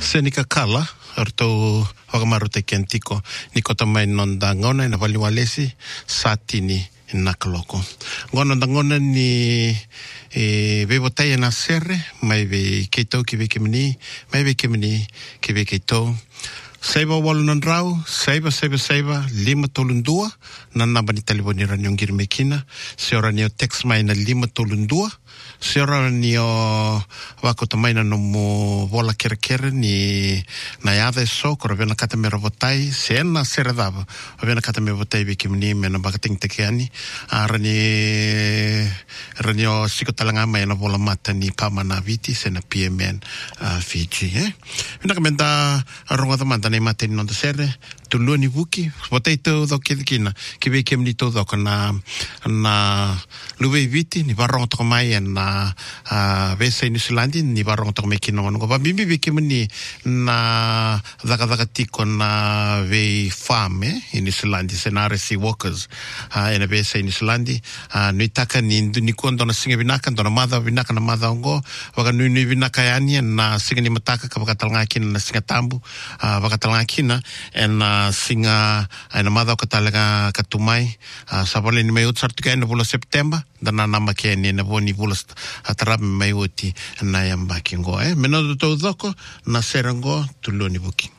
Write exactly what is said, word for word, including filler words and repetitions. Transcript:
Senika kala arto wagamaru te kentiko ni kota mai non da ngona na valiwalesi satini nakaloko. Ngona da ngona ni e bebotai na serre mai be keito ki be kemini mai be kemini ki be keito. Saiba walunan rau, saiba, saiba, saiba, lima tolundua, nana bani taliboni raniongir mekina, seora nio text mai na lima tolundua, seora nio wako tamaina no mo vola kere kere ni na yada so, kora vena kata mera votai, sena sere dava, vena kata mera votai beki mni mena bakating tekeani, a rani, rani o siko talanga mai na vola mata ni pamana viti, sena P M N uh, Fiji, eh? Vena kamenda ronga tamanta nei mate non sere tu luni buki votai to do kidkina ki be kem ni to do kana na luwe viti ni barong to mai na vese ni Silandi ni barong to me kino no ba bibi be kem ni na daga daga tiko na ve fame in Silandi senare si workers in a vese ni Silandi ni taka ni ni kondo na singa binaka ndo na mother binaka na mother ngo waga ni ni binaka yani na singa ni mataka ka bakatalanga kina na singa tambu bakatalanga kina en uh, singa ana mada ka talaga katumai uh, sabole ni mai utsar tika na bula September dana nama ke ni na boni bula atarab mai uti na yamba kingo eh meno to zoko na serango tuloni buki